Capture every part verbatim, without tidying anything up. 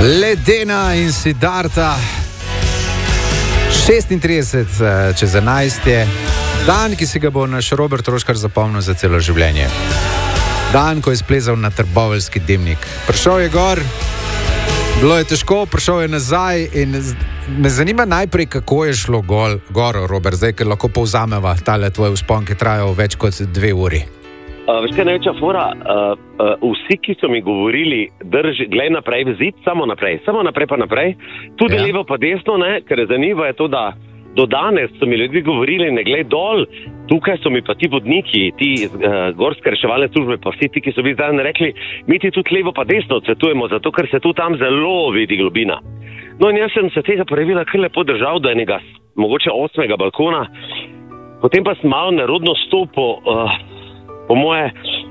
Ledena in Siddharta, šestintrideset čez enajst je dan, ki si ga bo naš Robert Roškar zapomnil za celo življenje. Dan, ko je splezal na trboveljski dimnik. Prišel je gor, bilo je težko, prišel je nazaj in me zanima najprej, kako je šlo gol, gor, Robert, zdaj, ker lahko povzameva tale tvoj vzpon, ki trajal več kot dve uri. Uh, veš kaj največja fora, uh, uh, vsi, ki so mi govorili, drži, glej naprej v zid, samo naprej, samo naprej pa naprej, tudi ja. Levo pa desno, ne, ker je zanimivo je to, da do danes so mi ljudje govorili, ne glej dol, tukaj so mi pa ti vodniki, ti uh, gorske reševalne službe, pa vsi ti, ki so bili zdaj rekli, mi ti tudi levo pa desno odsvetujemo, zato ker se tu tam zelo vidi globina. No in jaz sem se tega pravila kar lepo držal do enega, mogoče osmega balkona, potem pa sem malo nerodno stopil, uh, po moje,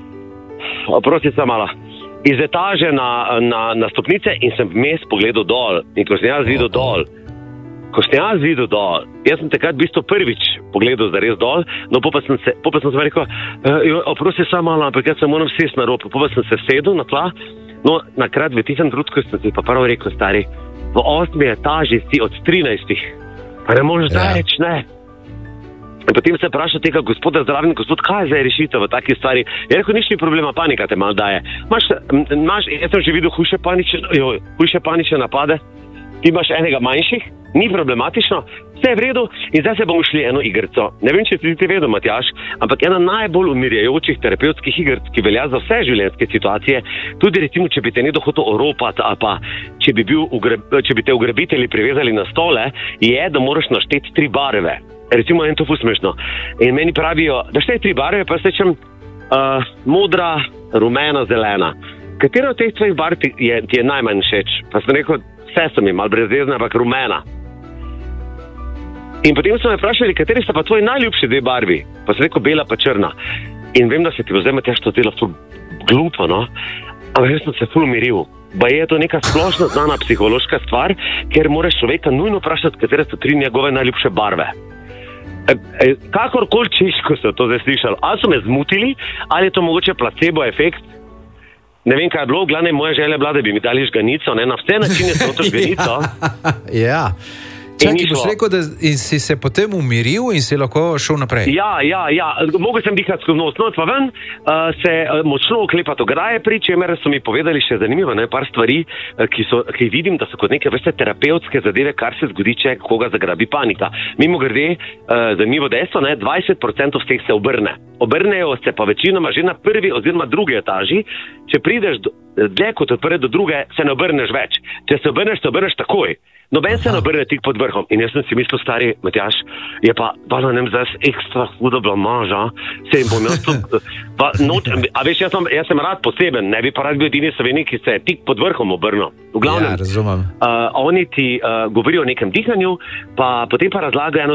prosti sem malo, iz etaže na, na, na stopnice in sem vmes pogledal dol. In ko sem jaz videl dol, ko sem jaz videl dol, jaz sem takrat v bistvu prvič pogledal zares dol, no pa sem se, pa sem se rekel, uh, prosti sem malo, ampak jaz se moram sesti na rob, pa sem se sedel na tla, no nakrat v tistem trenutku sem si pa prvo rekel, stari, v osmi etaži si od trinajstih, pa ne možeš da reči, ne. In potem se vpraša tega gospoda zdravljenja, gospod, kaj je zdaj rešitev v taki stvari? Je rekel, nič ni problema, panika te malo daje. Maš, maš, jaz sem že videl hujše panične, jo, hujše panične napade, ti imaš enega manjših, ni problematično, vse je v redu in zdaj se bomo šli eno igrico. Ne vem, če si ti vedel, Matjaž, ampak ena najbolj umirjajočih terapevtskih igric, ki velja za vse življenjske situacije, tudi recimo, če bi te nekdo hotel oropati ali pa če bi, bil ugreb, če bi te ugrabitelji privezali na stole, je, da moraš našteti tri barve. Recimo en to ful smešno. In meni pravijo, da šte tri barve, pa sečem uh, modra, rumena, zelena. Katera od teh tvojih barv ti je, ti je najmanj všeč? Pa sem rekel, vse so mi, malo brezvezne, ampak rumena. In potem so me vprašali, kateri sta pa tvoji najljubši dve barvi? Pa sem rekel, bela pa črna. In vem, da se ti bo zdaj, Matjaž, to delo ful glupo, no? Ampak jaz sem se ful umiril. Pa je to neka splošno znana psihološka stvar, ker moraš človeka nujno vprašati, katere so tri njegove najljubše barve. E, e, kakorkoli češko so to zdaj slišali, ali so me zmutili, ali je to mogoče placebo efekt, ne vem, kaj je bilo, glavne moje želje bila, da bi mi dali žganico, ne, na vse načine so to žganico. Ja. Čakaj, boš rekel, da si se potem umiril in si lahko šel naprej? Ja, ja, ja, mogel sem dihati skozi nos, no, pa ven, uh, se uh, močno oklepati ograje, pri čemer so mi povedali še zanimivo, ne, par stvari, uh, ki, so, ki vidim, da so kot neke vrste terapevtske zadeve, kar se zgodi, če koga zagrabi panika. Mimo grede, uh, zanimivo dejstvo, ne, dvajset procentov vseh se obrne. Obrnejo se pa večinoma že na prvi oziroma drugi etaži, če prideš dlje kot od prve do druge, se ne obrneš več. Če se obrneš, se obrneš takoj. Noben se ne obrne tik pod vrhom. In jaz sem si mislil, stari Matjaž, je pa, pa ne vem, zdaj ekstra huda blamaža, se jim bom jaz to, pa, not, a veš, jaz sem, jaz sem rad poseben, ne bi pa rad bil edini Slovenik, ki se je tik pod vrhom obrnil. V glavnem, ja, razumem. Uh, oni ti uh, govorijo o nekem dihanju, pa potem pa razlagajo eno